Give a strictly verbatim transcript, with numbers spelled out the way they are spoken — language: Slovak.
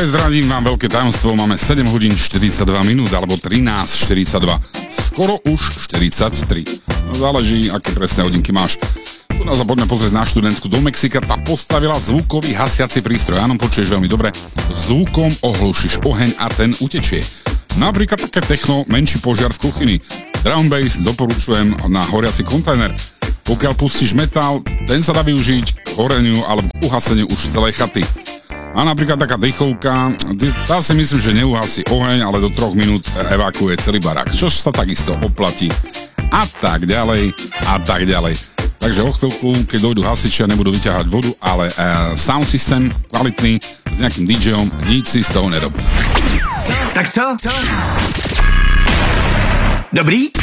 Prezradím vám veľké tajomstvo, máme sedem hodín štyridsaťdva minút, alebo trinásť štyridsaťdva, skoro už štyridsaťtri. No, záleží, aké presné hodinky máš. Tu nás poďme pozrieť na študentku do Mexika, tá postavila zvukový hasiaci prístroj. Áno, počuješ veľmi dobre. Zvukom ohlušíš oheň a ten utečie. Napríklad také techno, menší požiar v kuchyni. Drum bass doporučujem na horiaci kontajner. Pokiaľ pustíš metal, ten sa dá využiť k horeniu alebo k uhaseniu už celej chaty. A napríklad taká dechovka, tá si myslím, že neuhasí oheň, ale do troch minút evakuuje celý barák, čo sa takisto oplatí. A tak ďalej, a tak ďalej. Takže o chvíľku, keď dojdu hasiči a nebudú vyťahať vodu, ale uh, sound systém kvalitný s nejakým DJom, nič si z toho nerob. Tak co? Co? Dobrý?